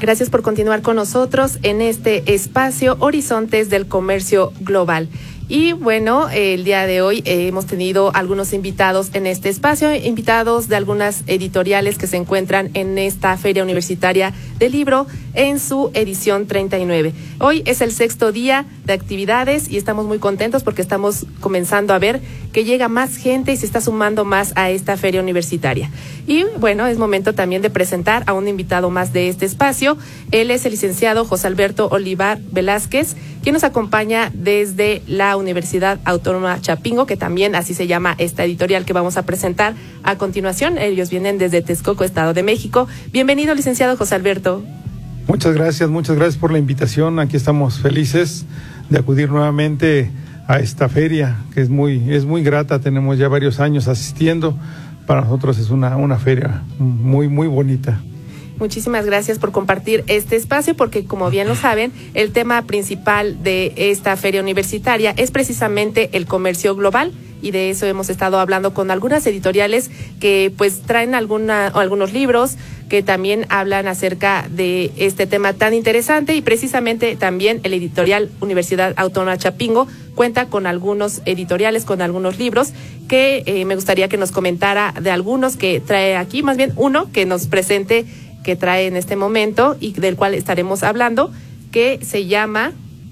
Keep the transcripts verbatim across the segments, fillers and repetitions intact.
Gracias por continuar con nosotros en este espacio Horizontes del Comercio Global. Y bueno, el día de hoy eh, hemos tenido algunos invitados en este espacio, invitados de algunas editoriales que se encuentran en esta Feria Universitaria del Libro en su edición treinta y nueve. Hoy es el sexto día de actividades y estamos muy contentos porque estamos comenzando a ver que llega más gente y se está sumando más a esta Feria Universitaria. Y bueno, es momento también de presentar a un invitado más de este espacio. Él es el licenciado José Alberto Olivar Velázquez, quien nos acompaña desde la Universidad Autónoma Chapingo, que también así se llama esta editorial que vamos a presentar a continuación. Ellos vienen desde Texcoco, Estado de México. Bienvenido, licenciado José Alberto. Muchas gracias, muchas gracias por la invitación. Aquí estamos felices de acudir nuevamente a esta feria, que es muy, es muy grata. Tenemos ya varios años asistiendo. Para nosotros es una, una feria muy, muy bonita. Muchísimas gracias por compartir este espacio, porque como bien lo saben, el tema principal de esta feria universitaria es precisamente el comercio global, y de eso hemos estado hablando con algunas editoriales que pues traen alguna, algunos libros que también hablan acerca de este tema tan interesante, y precisamente también el editorial Universidad Autónoma Chapingo cuenta con algunos editoriales, con algunos libros que eh, me gustaría que nos comentara de algunos que trae aquí, más bien uno que nos presente que trae en este momento y del cual estaremos hablando, que se llama,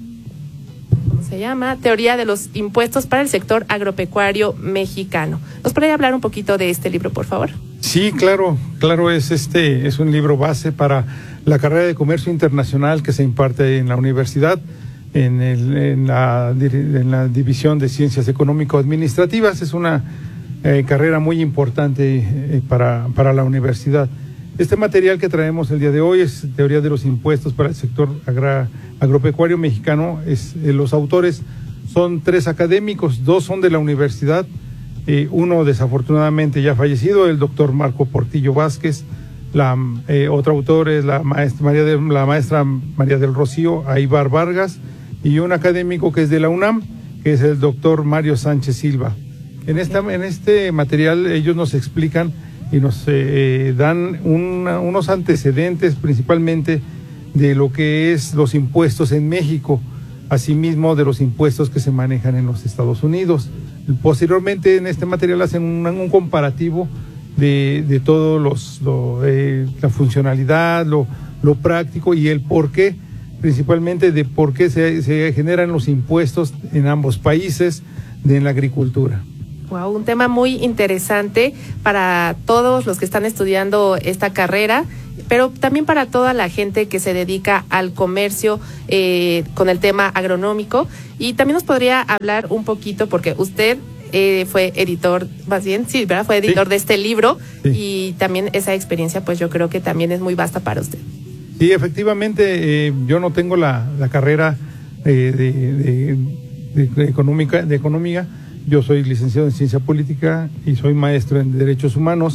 ¿cómo se llama? Teoría de los impuestos para el sector agropecuario mexicano. ¿Nos podría hablar un poquito de este libro, por favor? Sí, claro, claro, es este, es un libro base para la carrera de Comercio Internacional que se imparte en la universidad, en, el, en, la, en la División de Ciencias Económico-Administrativas. Es una eh, carrera muy importante eh, para, para la universidad. Este material que traemos el día de hoy es Teoría de los Impuestos para el sector agra, agropecuario mexicano. Es, eh, los autores son tres académicos, dos son de la universidad, eh, uno desafortunadamente ya fallecido, el doctor Marco Portillo Vázquez. La eh, otro autor es la maestra María, de, la maestra María del Rocío Aybar Vargas, y un académico que es de la UNAM, que es el doctor Mario Sánchez Silva. En, esta, en este material ellos nos explican y nos eh, dan una, unos antecedentes principalmente de lo que es los impuestos en México, asimismo de los impuestos que se manejan en los Estados Unidos. Posteriormente en este material hacen un, un comparativo de, de todo los, lo, eh, la funcionalidad, lo, lo práctico y el por qué, principalmente de por qué se, se generan los impuestos en ambos países de en la agricultura. Wow, un tema muy interesante para todos los que están estudiando esta carrera, pero también para toda la gente que se dedica al comercio eh, con el tema agronómico. Y también nos podría hablar un poquito, porque usted eh, fue editor, más bien, sí, ¿verdad? Fue editor sí. de este libro, sí. Y también esa experiencia, pues yo creo que también es muy vasta para usted. Sí, efectivamente, eh, yo no tengo la, la carrera eh, de, de, de, de económica, de económica. Yo soy licenciado en Ciencia Política y soy maestro en Derechos Humanos,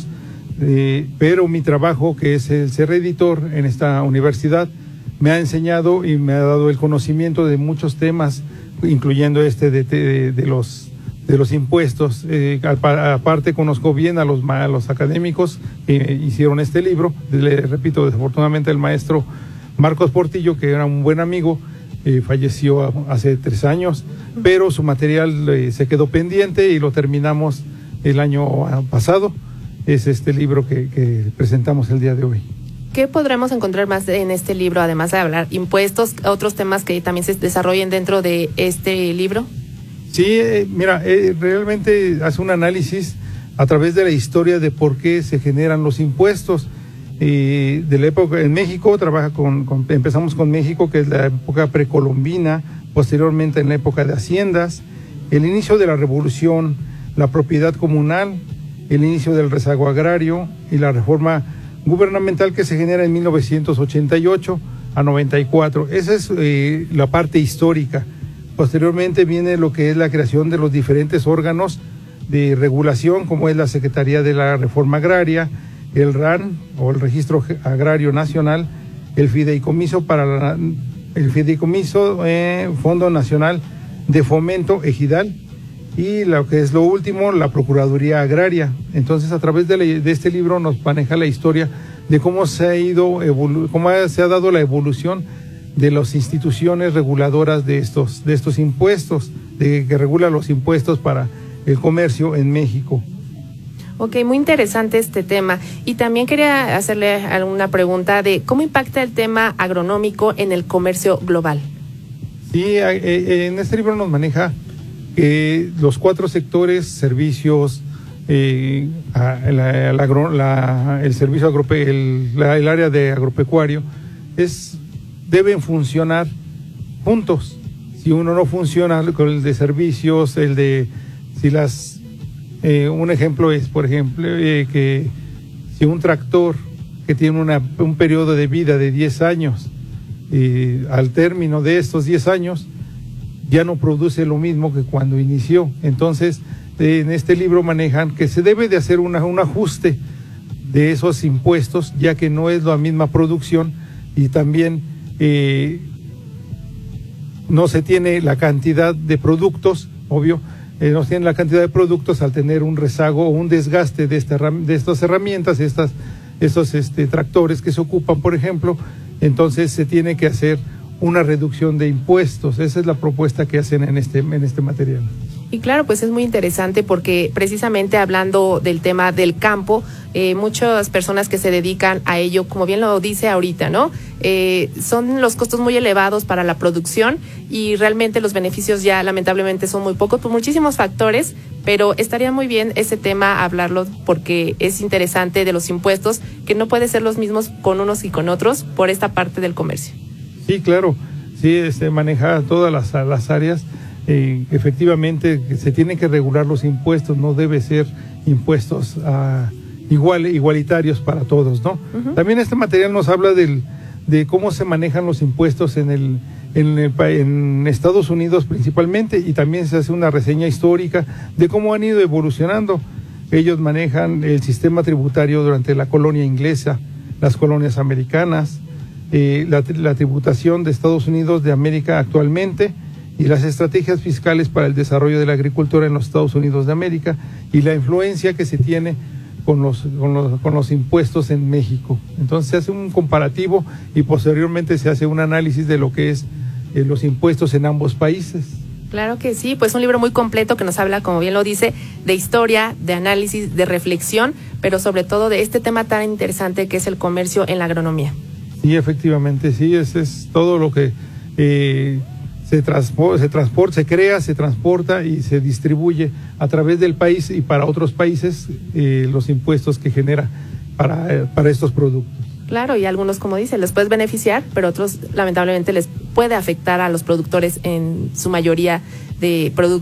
eh, pero mi trabajo, que es el ser editor en esta universidad, me ha enseñado y me ha dado el conocimiento de muchos temas, incluyendo este de, de, de, los, de los impuestos. Eh, aparte, conozco bien a los, a los académicos que hicieron este libro. Le repito, desafortunadamente el maestro Marcos Portillo, que era un buen amigo, Eh, falleció hace tres años, pero su material eh, se quedó pendiente y lo terminamos el año pasado. Es este libro que, que presentamos el día de hoy. ¿Qué podremos encontrar más en este libro, además de hablar impuestos, otros temas que también se desarrollen dentro de este libro? Sí, eh, mira, eh, realmente hace un análisis a través de la historia de por qué se generan los impuestos. Y de la época en México trabaja con, con empezamos con México, que es la época precolombina, posteriormente en la época de haciendas, el inicio de la revolución, la propiedad comunal, el inicio del rezago agrario y la reforma gubernamental que se genera en mil novecientos ochenta y ocho a noventa y cuatro. Esa es eh, la parte histórica. Posteriormente viene lo que es la creación de los diferentes órganos de regulación, como es la Secretaría de la Reforma Agraria, el R A N o el Registro Agrario Nacional, el Fideicomiso para la, el Fideicomiso eh, Fondo Nacional de Fomento Ejidal, y lo que es lo último, la Procuraduría Agraria. Entonces, a través de, la, de este libro nos maneja la historia de cómo se ha ido, evolu- cómo ha- se ha dado la evolución de las instituciones reguladoras de estos, de estos impuestos, de que regula los impuestos para el comercio en México. Ok, muy interesante este tema. Y también quería hacerle alguna pregunta de cómo impacta el tema agronómico en el comercio global. Sí, eh, en este libro nos maneja eh, los cuatro sectores, servicios, eh, la, la, agro, la, el servicio agrope, el, la, el área de agropecuario, es, deben funcionar juntos. Si uno no funciona con el de servicios, el de, si las, eh, un ejemplo es, por ejemplo, eh, que si un tractor que tiene una, un periodo de vida de diez años, y al término de estos diez años ya no produce lo mismo que cuando inició. Entonces, eh, en este libro manejan que se debe de hacer una, un ajuste de esos impuestos, ya que no es la misma producción y también eh, no se tiene la cantidad de productos, obvio, eh, no se tiene la cantidad de productos al tener un rezago o un desgaste de, esta, de estas herramientas, estas, estos este, tractores que se ocupan, por ejemplo. Entonces se tiene que hacer una reducción de impuestos. Esa es la propuesta que hacen en este, en este material. Y claro, pues es muy interesante porque precisamente hablando del tema del campo, eh, muchas personas que se dedican a ello, como bien lo dice ahorita, ¿no? Eh, son los costos muy elevados para la producción y realmente los beneficios ya lamentablemente son muy pocos por muchísimos factores, pero estaría muy bien ese tema hablarlo porque es interesante de los impuestos, que no puede ser los mismos con unos y con otros por esta parte del comercio. Sí, claro, sí, este, maneja todas las, las áreas. Eh, efectivamente se tienen que regular los impuestos, no debe ser impuestos uh, igual, igualitarios para todos, ¿no? Uh-huh. También este material nos habla del, de cómo se manejan los impuestos en el, en el en Estados Unidos principalmente, y también se hace una reseña histórica de cómo han ido evolucionando. Ellos manejan el sistema tributario durante la colonia inglesa, las colonias americanas, eh, la, la tributación de Estados Unidos de América actualmente, y las estrategias fiscales para el desarrollo de la agricultura en los Estados Unidos de América y la influencia que se tiene con los, con los, con los impuestos en México. Entonces se hace un comparativo y posteriormente se hace un análisis de lo que es eh, los impuestos en ambos países. Claro que sí, pues un libro muy completo que nos habla, como bien lo dice, de historia, de análisis, de reflexión, pero sobre todo de este tema tan interesante que es el comercio en la agronomía. Sí, efectivamente, sí, ese es todo lo que... Eh, Se transporta, se transporta, se crea, se transporta y se distribuye a través del país y para otros países eh, los impuestos que genera para, eh, para estos productos. Claro, y algunos, como dice, les puedes beneficiar, pero otros lamentablemente les puede afectar a los productores en su mayoría de productos.